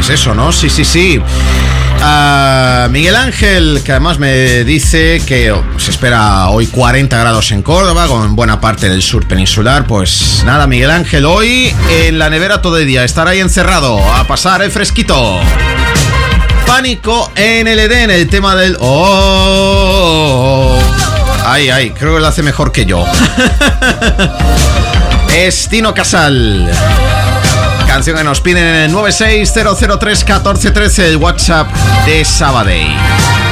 Pues eso, ¿no? Sí. Miguel Ángel, que además me dice que se espera hoy 40 grados en Córdoba, con buena parte del sur peninsular. Pues nada, Miguel Ángel, hoy en la nevera todo el día, estar ahí encerrado, a pasar el fresquito. Pánico en el Edén, el tema del... Ay, creo que lo hace mejor que yo. Es Tino Casal. Canción que nos piden en el 960031413, el WhatsApp de Sabadell.